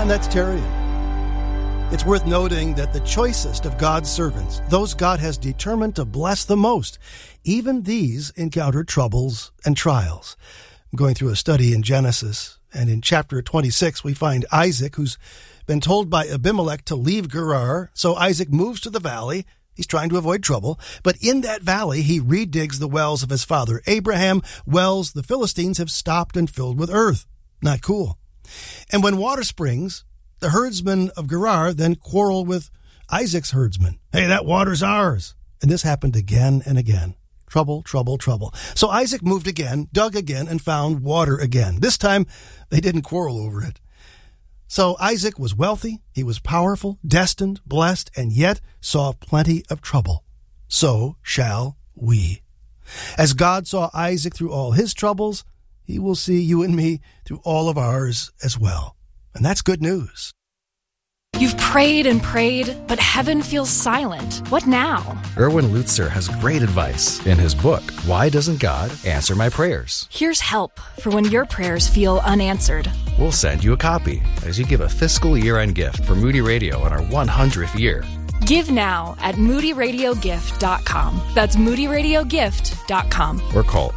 And that's Terry. It's worth noting that the choicest of God's servants, those God has determined to bless the most, even these encounter troubles and trials. I'm going through a study in Genesis, and in chapter 26, we find Isaac, who's been told by Abimelech to leave Gerar. So Isaac moves to the valley. He's trying to avoid trouble. But in that valley, he redigs the wells of his father Abraham, wells the Philistines have stopped and filled with earth. Not cool. And when water springs, the herdsmen of Gerar then quarrel with Isaac's herdsmen. Hey, that water's ours. And this happened again and again. Trouble, trouble, trouble. So Isaac moved again, dug again, and found water again. This time, they didn't quarrel over it. So Isaac was wealthy, he was powerful, destined, blessed, and yet saw plenty of trouble. So shall we. As God saw Isaac through all his troubles, he will see you and me through all of ours as well. And that's good news. You've prayed and prayed, but heaven feels silent. What now? Erwin Lutzer has great advice in his book, Why Doesn't God Answer My Prayers? Here's help for when your prayers feel unanswered. We'll send you a copy as you give a fiscal year-end gift for Moody Radio in our 100th year. Give now at moodyradiogift.com. That's moodyradiogift.com. Or call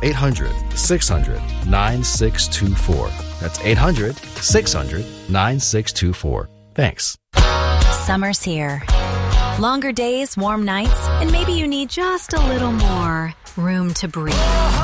800-600-9624. That's 800-600-9624. Thanks. Summer's here. Longer days, warm nights, and maybe you need just a little more room to breathe.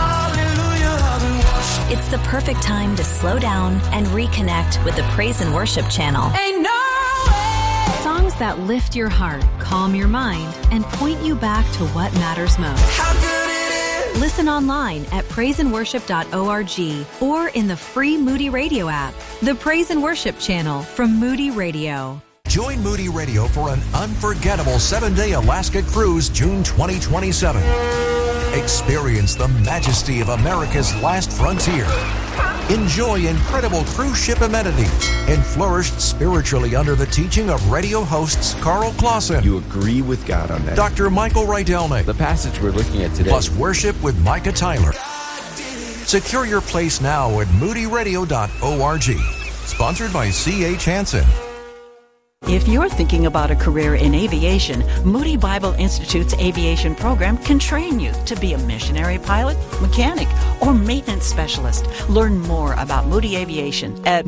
It's the perfect time to slow down and reconnect with the Praise and Worship channel. Ain't no way. Songs that lift your heart, calm your mind, and point you back to what matters most. How good it is. Listen online at praiseandworship.org or in the free Moody Radio app. The Praise and Worship channel from Moody Radio. Join Moody Radio for an unforgettable 7-day Alaska cruise June 2027. Experience the majesty of America's last frontier. Enjoy incredible cruise ship amenities and flourish spiritually under the teaching of radio hosts Carl Clausen. You agree with God on that. Dr. Michael Rydelnik. The passage we're looking at today. Plus worship with Micah Tyler. Secure your place now at moodyradio.org. Sponsored by C.H. Hansen. If you're thinking about a career in aviation, Moody Bible Institute's aviation program can train you to be a missionary pilot, mechanic, or maintenance specialist. Learn more about Moody Aviation at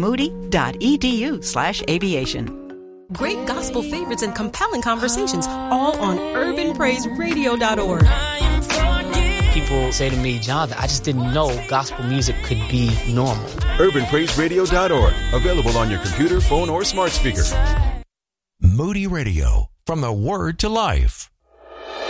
moody.edu/aviation. Great gospel favorites and compelling conversations, all on urbanpraiseradio.org. People say to me, Jonathan, I just didn't know gospel music could be normal. urbanpraiseradio.org. Available on your computer, phone, or smart speaker. Moody Radio, from the Word to Life.